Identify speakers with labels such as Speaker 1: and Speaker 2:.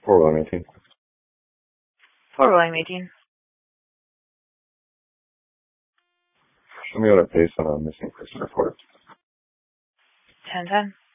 Speaker 1: For William 18.
Speaker 2: For William 18.
Speaker 1: Show me what it pays on a missing person report.
Speaker 2: 1010.